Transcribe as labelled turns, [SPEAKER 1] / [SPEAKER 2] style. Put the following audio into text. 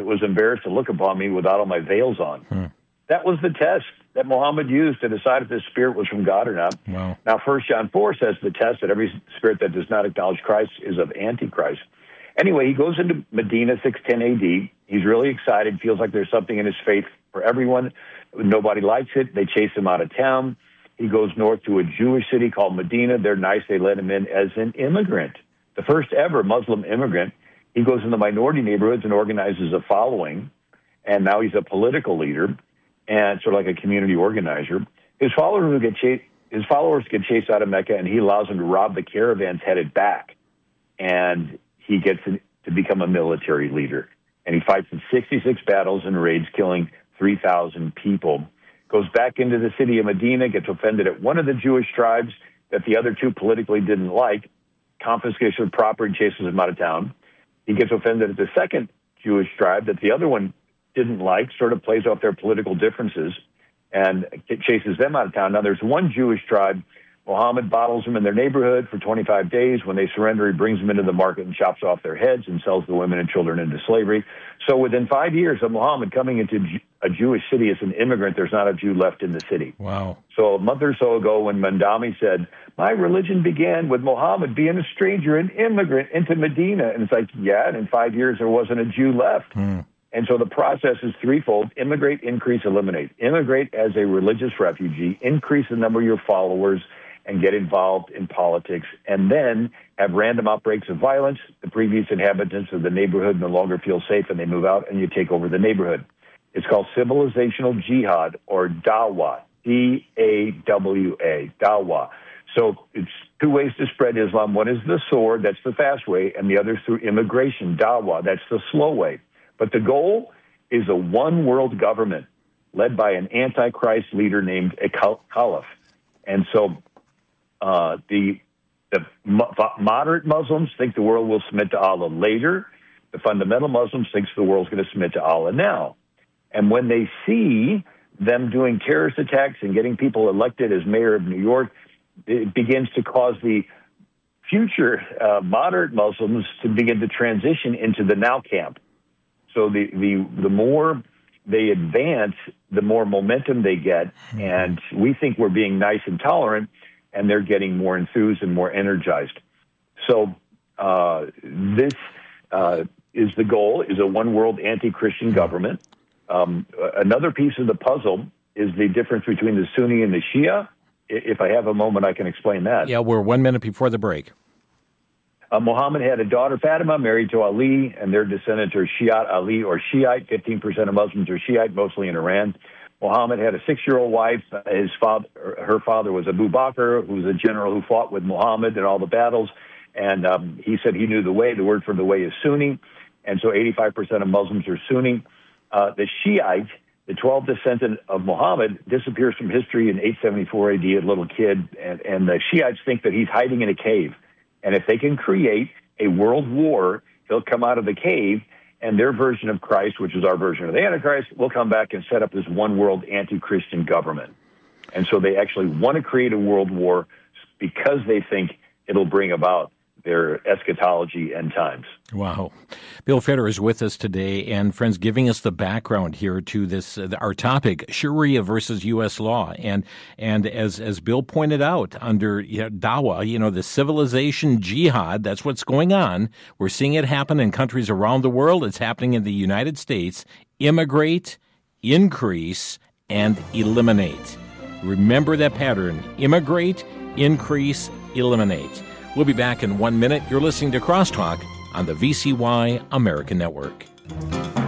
[SPEAKER 1] was embarrassed to look upon me without all my veils on. That was the test that Muhammad used to decide if this spirit was from God or not.
[SPEAKER 2] Wow.
[SPEAKER 1] Now, 1 John 4 says the test that every spirit that does not acknowledge Christ is of Antichrist. Anyway, he goes into Medina, 610 A.D. He's really excited, feels like there's something in his faith for everyone. Nobody likes it. They chase him out of town. He goes north to a Jewish city called Medina. They're nice. They let him in as an immigrant, the first ever Muslim immigrant. He goes into minority neighborhoods and organizes a following, and now he's a political leader and sort of like a community organizer. His followers get chased out of Mecca, and he allows them to rob the caravans headed back. And he gets to become a military leader. And he fights in 66 battles and raids, killing 3,000 people. Goes back into the city of Medina, gets offended at one of the Jewish tribes that the other two politically didn't like, confiscation of property, chases him out of town. He gets offended at the second Jewish tribe that the other one didn't like, sort of plays off their political differences, and chases them out of town. Now, there's one Jewish tribe. Muhammad bottles them in their neighborhood for 25 days. When they surrender, he brings them into the market and chops off their heads and sells the women and children into slavery. So within 5 years of Muhammad coming into a Jewish city as an immigrant, there's not a Jew left in the city.
[SPEAKER 2] Wow.
[SPEAKER 1] So a month or so ago when Mandami said, my religion began with Muhammad being a stranger, an immigrant into Medina. And it's like, yeah, and in 5 years there wasn't a Jew left. And so the process is threefold: immigrate, increase, eliminate. Immigrate as a religious refugee, increase the number of your followers, and get involved in politics, and then have random outbreaks of violence. The previous inhabitants of the neighborhood no longer feel safe, and they move out, and you take over the neighborhood. It's called civilizational jihad, or dawah, D-A-W-A, dawah. So it's two ways to spread Islam. One is the sword, that's the fast way, and the other is through immigration, dawah, that's the slow way. But the goal is a one-world government led by an antichrist leader named a caliph. And so the moderate Muslims think the world will submit to Allah later. The fundamental Muslims think the world's going to submit to Allah now. And when they see them doing terrorist attacks and getting people elected as mayor of New York, it begins to cause the future moderate Muslims to begin to transition into the now camp. So the more they advance, the more momentum they get. And we think we're being nice and tolerant, and they're getting more enthused and more energized. So this is the goal, is a one-world anti-Christian government. Another piece of the puzzle is the difference between the Sunni and the Shia. If I have a moment, I can explain that.
[SPEAKER 2] Yeah, we're 1 minute before the break.
[SPEAKER 1] Muhammad had a daughter, Fatima, married to Ali, and their descendants are Shiite Ali or Shiite. 15% of Muslims are Shiite, mostly in Iran. Muhammad had a 6-year-old wife. Her father was Abu Bakr, who was a general who fought with Muhammad in all the battles. And he said he knew the way. The word for the way is Sunni. And so 85% of Muslims are Sunni. The Shiite, the 12th descendant of Muhammad, disappears from history in 874 AD, a little kid. And the Shiites think that he's hiding in a cave. And if they can create a world war, he'll come out of the cave, and their version of Christ, which is our version of the Antichrist, will come back and set up this one-world anti-Christian government. And so they actually want to create a world war because they think it'll bring about their eschatology end times.
[SPEAKER 2] Wow. Bill Feder is with us today, and friends, giving us the background here to this, our topic, Sharia versus U.S. law. And as Bill pointed out, under dawah, the civilization jihad, that's what's going on. We're seeing it happen in countries around the world. It's happening in the United States. Immigrate, increase, and eliminate. Remember that pattern. Immigrate, increase, eliminate. We'll be back in 1 minute. You're listening to Crosstalk on the VCY American Network.